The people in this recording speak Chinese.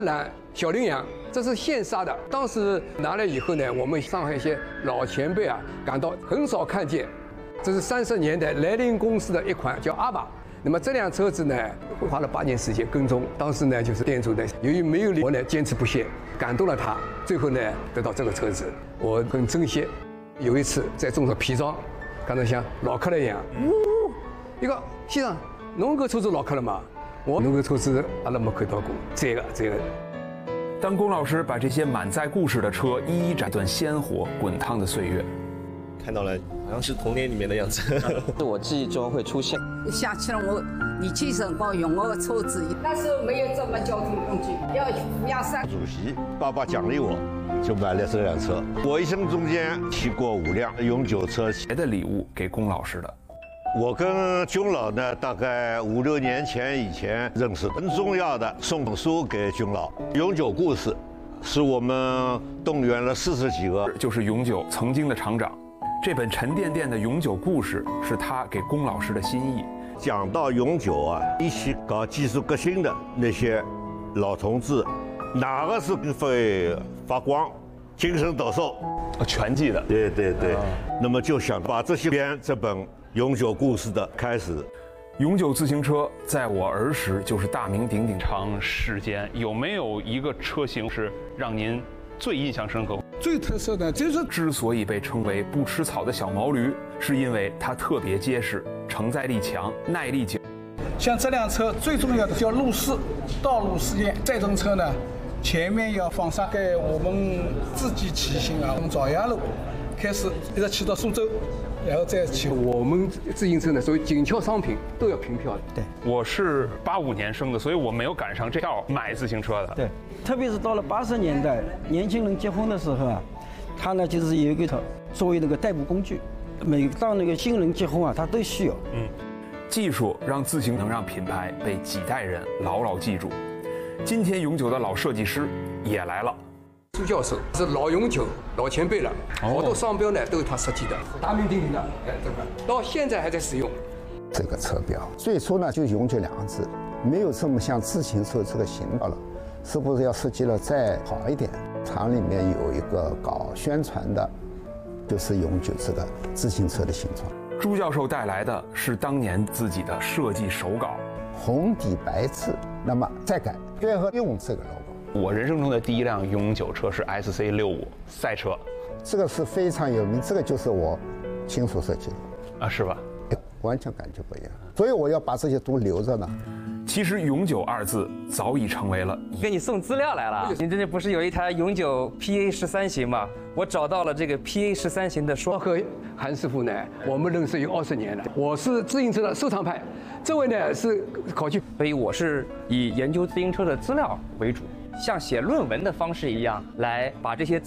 蓝小羚羊，这是现杀的。当时拿来以后呢，我们上海一些老前辈啊，感到很少看见。这是30年代莱茵公司的一款叫阿巴。那么这辆车子呢，花了8年时间跟踪。当时呢，就是店主呢，由于没有理由呢，坚持不懈，感动了他，最后呢，得到这个车子，我很珍惜。有一次在中国皮庄，刚才像老客了一样，一个先生，侬搿车子老客了嘛？侬搿车子阿拉没看到过，这个。 当龚老师把这些满载故事的车一一展段鲜活滚烫的岁月， 看到了，好像是童年里面的样子。 是我记忆中会出现。 想起了我年轻辰光用我的车子，那时候没有这么交通工具，要抚养三。 主席，爸爸奖励我，就买了这辆车。我一生中间骑过5辆永久车。 别的礼物给龚老师的。 我跟军老呢，大概5、6年以前认识，很重要的送本书给军老，《永久故事》，是我们动员了40几个， 就是永久曾经的厂长。这本沉甸甸的永久故事是他给龚老师的心意。 讲到永久啊，一起搞技术革新的那些老同志，哪个是会发光、精神抖擞？ 全记得。 对。那么就想把这些编这本永久故事的开始。 永久自行车在我儿时就是大名鼎鼎。长时间有没有一个车型是让您最印象深刻？ 最特色的就是之所以被称为不吃草的小毛驴，是因为它特别结实，承载力强，耐力久。 像这辆车最重要的叫路试，道路试验。这种车呢，前面要放上给我们自己骑行啊，从枣阳路开始一直骑到苏州，然后再骑。 我们自行车呢，所谓紧俏商品都要凭票的。 对， 我是85年生的，所以我没有赶上这票买自行车的。 对，特别是到了80年代，年轻人结婚的时候啊，他呢就是有一个作为那个代步工具，每当那个新人结婚啊，他都需要。 技术让自行能让品牌被几代人牢牢记住。今天永久的老设计师也来了。 朱教授是老永久、老前辈了，好多商标呢都是他设计的，大名鼎鼎的。这个到现在还在使用。 这个车标最初呢就永久2个字，没有这么像自行车这个型号了，是不是要设计了再好一点？厂里面有一个搞宣传的，就是永久这个自行车的形状。 朱教授带来的是当年自己的设计手稿， 红底白字，那么再改，最后用这个 logo。 我人生中的第一辆永久车是 SC65赛车， 这个是非常有名，这个就是我亲手设计的啊，是吧？ 完全感觉不一样，所以我要把这些都留着呢。 其实“永久”2字早已成为了。 给你送资料来了，您这不是有一台永久 PA13型吗？我找到了这个 PA13型的说。 和韩师傅呢，我们认识有20年了。我是自行车的收藏派，这位呢是考据， 所以我是以研究自行车的资料为主，像写论文的方式一样，来把这些